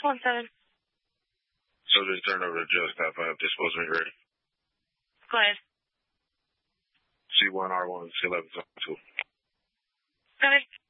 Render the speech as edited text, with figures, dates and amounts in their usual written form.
617. Subject turned over to jail staff. I have disposal ready. Go ahead. C1R1, C11, 2. Go ahead.